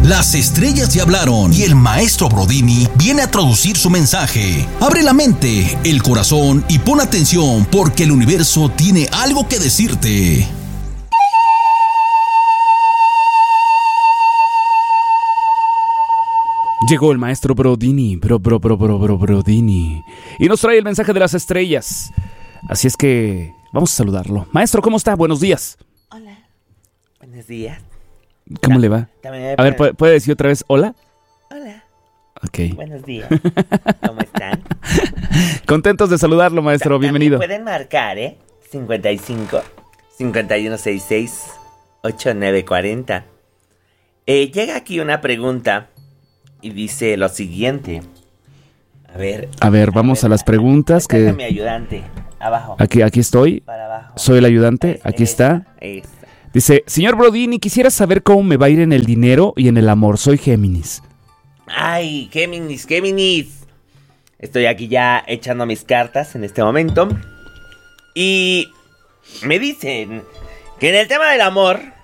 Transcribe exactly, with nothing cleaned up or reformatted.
Las estrellas ya hablaron y el maestro Brodini viene a traducir su mensaje. Abre la mente, el corazón y pon atención porque el universo tiene algo que decirte. Llegó el maestro Brodini, bro, bro, bro, bro, bro, Brodini, y nos trae el mensaje de las estrellas. Así es que vamos a saludarlo. Maestro, ¿cómo está? Buenos días. Hola. Buenos días. ¿Cómo le va? A ver, ¿puede, ¿puede decir otra vez hola? Hola. Ok. Buenos días. ¿Cómo están? Contentos de saludarlo, maestro. Bienvenido. Pueden marcar, ¿eh? cincuenta y cinco, cincuenta y uno sesenta y seis, ochenta y nueve cuarenta. Eh, llega aquí una pregunta y dice lo siguiente. A ver. A ver, vamos a, ver, a las preguntas. Que... que mi ayudante. Abajo. Aquí, aquí estoy. Para abajo. Soy el ayudante. Es, aquí esa, está. Esa. Dice, señor Brodini, quisiera saber cómo me va a ir en el dinero y en el amor. Soy Géminis. Ay, Géminis, Géminis. Estoy aquí ya echando mis cartas en este momento. Y me dicen que en el tema del amor